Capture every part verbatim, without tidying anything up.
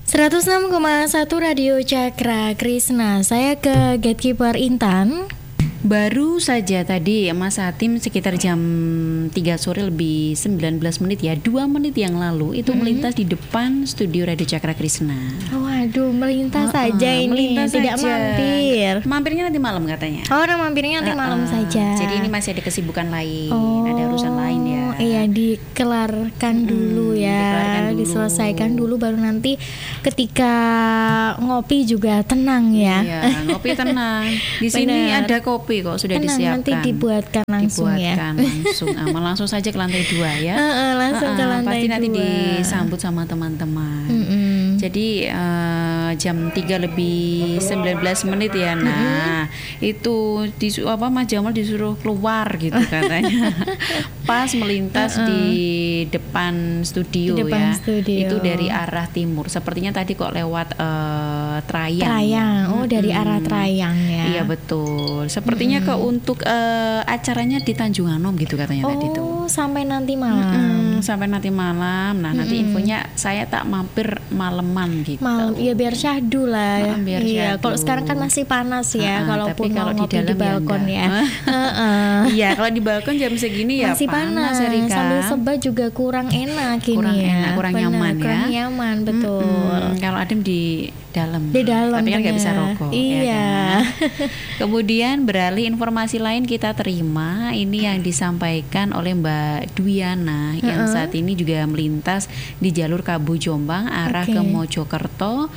seratus enam koma satu Radio Cakra Krisna. Saya ke Gatekeeper Intan. Baru saja tadi Mas Hatim sekitar jam tiga sore lebih sembilan belas menit ya, dua menit yang lalu itu hmm. melintas di depan studio Radio Cakra Krisna. Waduh, melintas uh, saja uh, ini, melintas tidak saja. mampir. Mampirnya nanti malam katanya. Oh, nah mampirnya nanti uh, malam uh, saja. Jadi ini masih ada kesibukan lain, oh, ada urusan lain ya. Iya, dikelarkan hmm, dulu ya, dikelarkan dulu. Diselesaikan dulu baru nanti ketika ngopi juga tenang ya. Iya, ngopi tenang. Di sini ada kopi kok sudah tenang, disiapkan. Nanti dibuatkan langsung dibuatkan ya. langsung aman langsung saja ke lantai dua ya. Uh, uh, langsung uh, uh, ke lantai pasti dua. Nanti disambut sama teman-teman. Mm-mm. Jadi uh, jam tiga lebih sembilan belas menit ya. Nah, mm-hmm. itu disu- apa Mas Jamal disuruh keluar gitu katanya. Pas melintas uh-uh. di depan studio di depan ya. Studio. Itu dari arah timur. Sepertinya tadi kok lewat uh, Trayang. Trayang. Ya. Oh, dari hmm. arah Trayang ya. Iya betul. Sepertinya hmm. ke untuk uh, acaranya di Tanjung Anom gitu katanya oh, tadi tuh. Oh, sampai nanti malam. Hmm, sampai nanti malam. Nah, hmm. nanti infonya saya tak mampir maleman gitu. Malam, iya biar syahdu lah. Nah, biar iya, syahdu. kalau sekarang kan masih panas ya, nah, kalaupun tapi kalau mau di ngopi dalam di balkon ya. ya. Iya, kalau di balkon jam segini ya masih panas. panas sambil sebat juga kurang enak ini kurang ya. Enak, kurang Benar, nyaman ya. Kurang nyaman, betul. Mm-hmm. Kalau Adem di dalam. Di dalam. Tapi kan nggak bisa rokok. Iya. Ya kan? Kemudian beralih informasi lain kita terima ini yang disampaikan oleh Mbak Dwiana uh-uh. yang saat ini juga melintas di jalur Kabu Jombang arah okay. ke Mojokerto.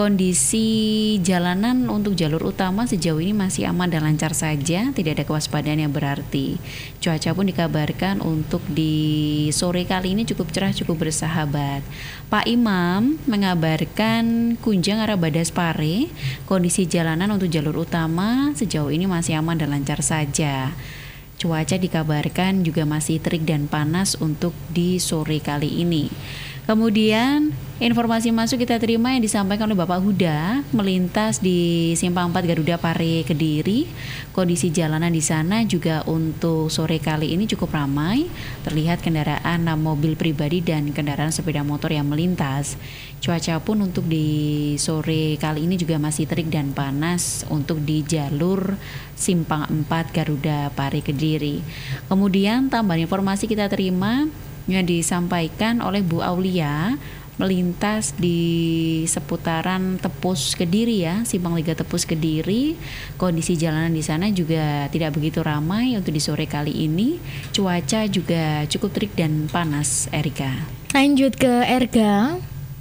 Kondisi jalanan untuk jalur utama sejauh ini masih aman dan lancar saja, tidak ada kewaspadaan yang berarti. Cuaca pun dikabarkan untuk di sore kali ini cukup cerah, cukup bersahabat. Pak Imam mengabarkan Kunjang arah Badaspare, kondisi jalanan untuk jalur utama sejauh ini masih aman dan lancar saja. Cuaca dikabarkan juga masih terik dan panas untuk di sore kali ini. Kemudian informasi masuk kita terima yang disampaikan oleh Bapak Huda melintas di Simpang empat Garuda Pare Kediri. Kondisi jalanan di sana juga untuk sore kali ini cukup ramai. Terlihat kendaraan mobil pribadi dan kendaraan sepeda motor yang melintas. Cuaca pun untuk di sore kali ini juga masih terik dan panas untuk di jalur Simpang empat Garuda Pare Kediri. Kemudian tambahan informasi kita terima yang disampaikan oleh Bu Aulia melintas di seputaran Tepus Kediri ya, Simpang Liga Tepus Kediri. Kondisi jalanan di sana juga tidak begitu ramai untuk di sore kali ini. Cuaca juga cukup terik dan panas, Erika. Lanjut ke Erga.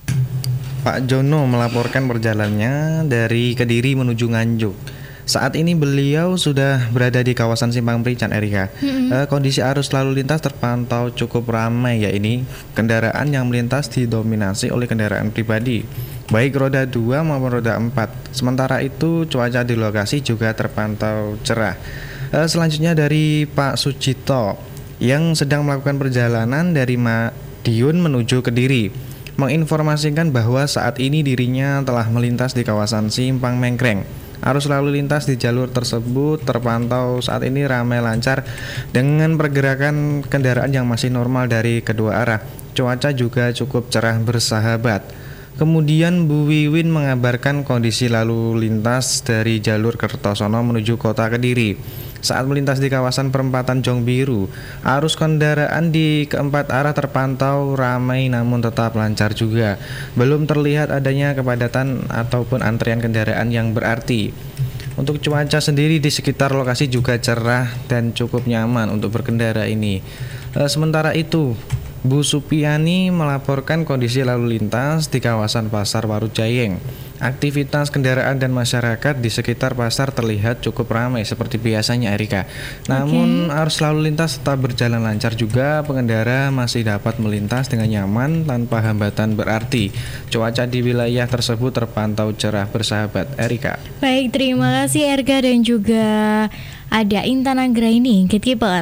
Pak Jono melaporkan perjalanannya dari Kediri menuju Nganjuk. Saat ini beliau sudah berada di kawasan Simpang Perican, Erika. Mm-hmm. Uh, kondisi arus lalu lintas terpantau cukup ramai ya ini. Kendaraan yang melintas didominasi oleh kendaraan pribadi, baik roda dua maupun roda empat. Sementara itu cuaca di lokasi juga terpantau cerah. Uh, selanjutnya dari Pak Sucito yang sedang melakukan perjalanan dari Madiun menuju Kediri, menginformasikan bahwa saat ini dirinya telah melintas di kawasan Simpang Mengkreng. Arus lalu lintas di jalur tersebut terpantau saat ini ramai lancar dengan pergerakan kendaraan yang masih normal dari kedua arah. Cuaca juga cukup cerah bersahabat. Kemudian Bu Wiwin mengabarkan kondisi lalu lintas dari jalur Kertosono menuju kota Kediri. Saat melintas di kawasan perempatan Jong Biru, arus kendaraan di keempat arah terpantau ramai namun tetap lancar juga. Belum terlihat adanya kepadatan ataupun antrian kendaraan yang berarti. Untuk cuaca sendiri di sekitar lokasi juga cerah dan cukup nyaman untuk berkendara ini. E, sementara itu, Bu Supiani melaporkan kondisi lalu lintas di kawasan Pasar Warujayeng. Aktivitas kendaraan dan masyarakat di sekitar pasar terlihat cukup ramai seperti biasanya, Erika. Namun okay. arus lalu lintas tetap berjalan lancar juga. Pengendara masih dapat melintas dengan nyaman tanpa hambatan berarti. Cuaca di wilayah tersebut terpantau cerah bersahabat, Erika. Baik, terima kasih Erga dan juga ada Intan Anggraini, Gatekeeper.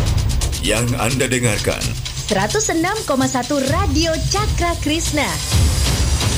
Yang Anda dengarkan seratus enam koma satu Radio Cakra Krisna.